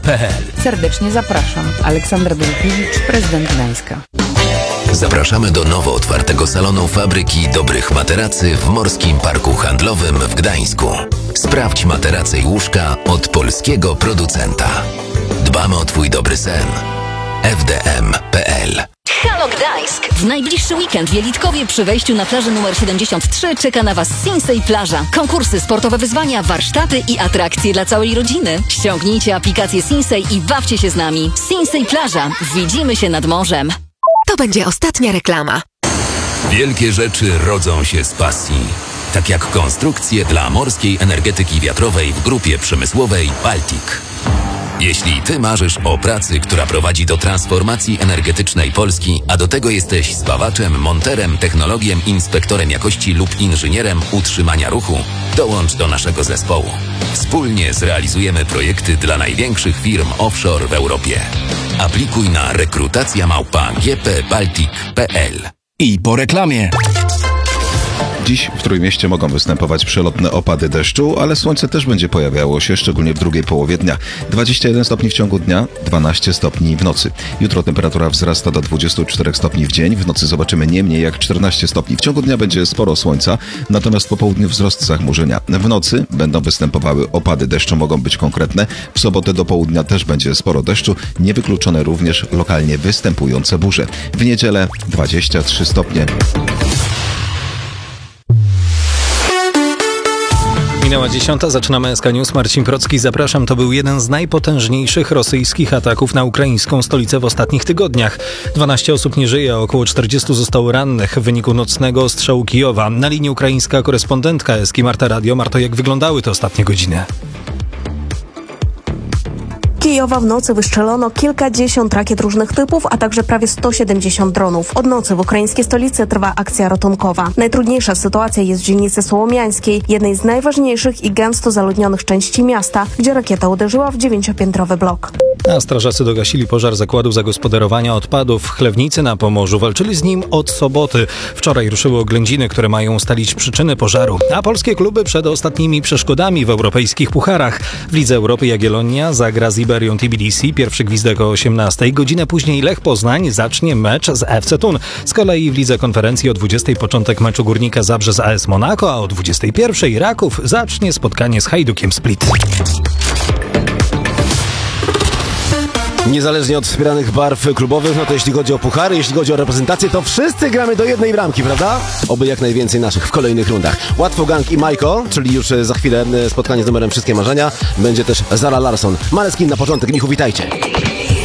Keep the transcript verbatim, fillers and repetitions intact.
p l. Serdecznie zapraszam. Aleksandra Dulkiewicz, prezydent Gdańska. Zapraszamy do nowo otwartego salonu fabryki dobrych materacy w Morskim Parku Handlowym w Gdańsku. Sprawdź materace i łóżka od polskiego producenta. Dbamy o Twój dobry sen. f d m kropka p l. Halo Gdańsk! W najbliższy weekend w Jelitkowie przy wejściu na plażę numer siedemdziesiąt trzy czeka na Was Sinsei Plaża. Konkursy, sportowe wyzwania, warsztaty i atrakcje dla całej rodziny. Ściągnijcie aplikację Sinsei i bawcie się z nami. Sinsei Plaża. Widzimy się nad morzem. To będzie ostatnia reklama. Wielkie rzeczy rodzą się z pasji. Tak jak konstrukcje dla morskiej energetyki wiatrowej w grupie przemysłowej Baltic. Jeśli Ty marzysz o pracy, która prowadzi do transformacji energetycznej Polski, a do tego jesteś spawaczem, monterem, technologiem, inspektorem jakości lub inżynierem utrzymania ruchu, dołącz do naszego zespołu. Wspólnie zrealizujemy projekty dla największych firm offshore w Europie. Aplikuj na rekrutacja małpa g p baltic kropka p l. I po reklamie. Dziś w Trójmieście mogą występować przelotne opady deszczu, ale słońce też będzie pojawiało się, szczególnie w drugiej połowie dnia. dwadzieścia jeden stopni w ciągu dnia, dwanaście stopni w nocy. Jutro temperatura wzrasta do dwudziestu czterech stopni w dzień, w nocy zobaczymy nie mniej jak czternaście stopni. W ciągu dnia będzie sporo słońca, natomiast po południu wzrost zachmurzenia. W nocy będą występowały opady deszczu, mogą być konkretne. W sobotę do południa też będzie sporo deszczu, niewykluczone również lokalnie występujące burze. W niedzielę dwadzieścia trzy stopnie. Minęła dziesiąta, zaczynamy S K News. Marcin Procki, zapraszam. To był jeden z najpotężniejszych rosyjskich ataków na ukraińską stolicę w ostatnich tygodniach. dwanaście osób nie żyje, a około czterdziestu zostało rannych w wyniku nocnego ostrzału Kijowa. Na linii ukraińska korespondentka Eski Marta Radio. Marto, jak wyglądały te ostatnie godziny? Kijowa w nocy wystrzelono kilkadziesiąt rakiet różnych typów, a także prawie sto siedemdziesiąt dronów. Od nocy w ukraińskiej stolicy trwa akcja ratunkowa. Najtrudniejsza sytuacja jest w dzielnicy Sołomiańskiej, jednej z najważniejszych i gęsto zaludnionych części miasta, gdzie rakieta uderzyła w dziewięciopiętrowy blok. A strażacy dogasili pożar zakładu zagospodarowania odpadów w Chlewnicy na Pomorzu. Walczyli z nim od soboty. Wczoraj ruszyły oględziny, które mają ustalić przyczyny pożaru. A polskie kluby przed ostatnimi przeszkodami w europejskich pucharach. W Lidze Europy Jagiellonia zagra z Iberią Tbilisi. Pierwszy gwizdek o osiemnastej. Godzinę później Lech Poznań zacznie mecz z F C Thun. Z kolei w Lidze Konferencji o dwudziestej początek meczu Górnika Zabrze z A S Monaco, a o dwudziestej pierwszej Raków zacznie spotkanie z Hajdukiem Split. Niezależnie od wspieranych barw klubowych, no to jeśli chodzi o puchary, jeśli chodzi o reprezentację, to wszyscy gramy do jednej bramki, prawda? Oby jak najwięcej naszych w kolejnych rundach. Łatwo Gang i Majko, czyli już za chwilę spotkanie z numerem Wszystkie Marzenia. Będzie też Zara Larsson. Maneskin na początek, Michu, witajcie.